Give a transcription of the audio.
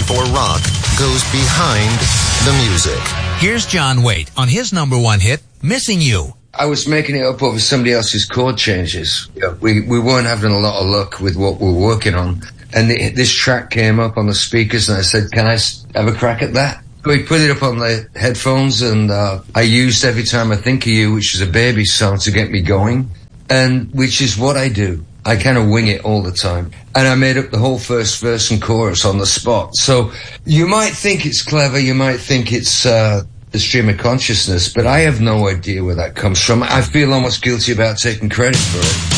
before rock goes behind the music. Here's John Waite on his number one hit, Missing You. I was making it up over somebody else's chord changes. We weren't having a lot of luck with what we were working on. And this track came up on the speakers, and I said, can I have a crack at that? We put it up on the headphones, and I used Every Time I Think of You, which is a baby song, to get me going, and which is what I do. I kind of wing it all the time. And I made up the whole first verse and chorus on the spot. So you might think it's clever, you might think it's the stream of consciousness, but I have no idea where that comes from. I feel almost guilty about taking credit for it.